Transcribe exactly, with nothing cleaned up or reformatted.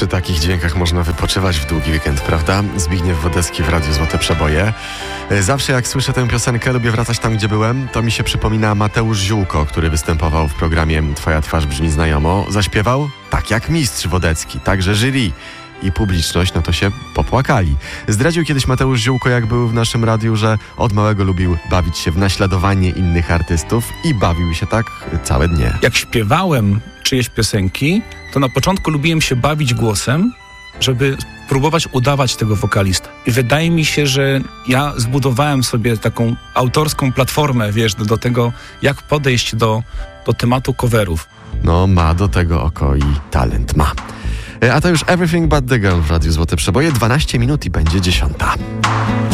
Przy takich dźwiękach można wypoczywać w długi weekend, prawda? Zbigniew Wodecki w Radiu Złote Przeboje. Zawsze jak słyszę tę piosenkę, lubię wracać tam, gdzie byłem. To mi się przypomina Mateusz Ziółko, który występował w programie Twoja twarz brzmi znajomo. Zaśpiewał tak jak mistrz Wodecki, także jury i publiczność, no to się popłakali. Zdradził kiedyś Mateusz Ziółko, jak był w naszym radiu, że od małego lubił bawić się w naśladowanie innych artystów i bawił się tak całe dnie. Jak śpiewałem czyjeś piosenki, to na początku lubiłem się bawić głosem, żeby próbować udawać tego wokalista. I wydaje mi się, że ja zbudowałem sobie taką autorską platformę, wiesz, do, do tego, jak podejść do, do tematu coverów. No, ma do tego oko i talent ma. A to już Everything But The Girl w Radiu Złote Przeboje. dwanaście minut i będzie dziesiąta.